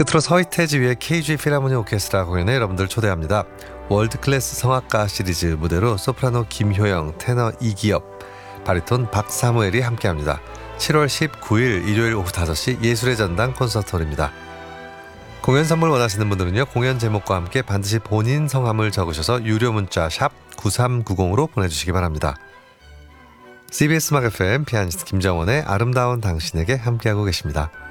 끝으로 서희태지 위의 KG 필하모니 오케스트라 공연에 여러분들 초대합니다. 월드클래스 성악가 시리즈 무대로 소프라노 김효영, 테너 이기엽, 바리톤 박사무엘이 함께합니다. 7월 19일 일요일 오후 5시 예술의 전당 콘서트홀입니다. 공연 선물 원하시는 분들은요, 공연 제목과 함께 반드시 본인 성함을 적으셔서 유료 문자 샵 9390으로 보내주시기 바랍니다. CBS 음악 FM 피아니스트 김정원의 아름다운 당신에게 함께하고 계십니다.